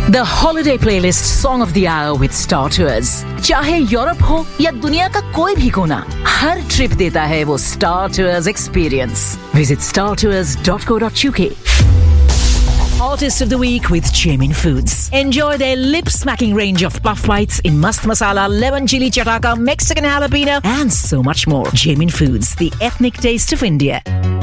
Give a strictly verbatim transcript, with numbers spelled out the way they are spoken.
The holiday playlist song of the hour with Star Tours. चाहे Europe हो या दुनिया का कोई भी कोना, हर ट्रिप देता है वो Star Tours experience. Visit star tours dot co dot uk. Artist of the Week with Jamin Foods. Enjoy their lip-smacking range of puff bites in mast masala, lemon chili chataka, Mexican jalapeno, and so much more. Jamin Foods, the ethnic taste of India.